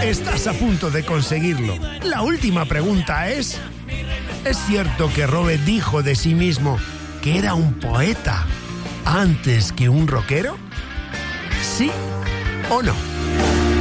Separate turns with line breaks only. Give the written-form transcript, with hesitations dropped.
Estás a punto de conseguirlo. La última pregunta es... ¿Es cierto que Robert dijo de sí mismo que era un poeta antes que un rockero? ¿Sí o no?